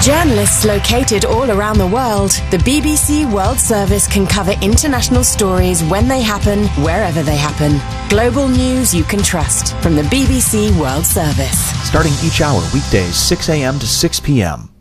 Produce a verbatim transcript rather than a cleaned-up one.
journalists located all around the world, the B B C World Service can cover international stories when they happen, wherever they happen. Global news you can trust from the B B C World Service. Starting each hour weekdays six a m to six p m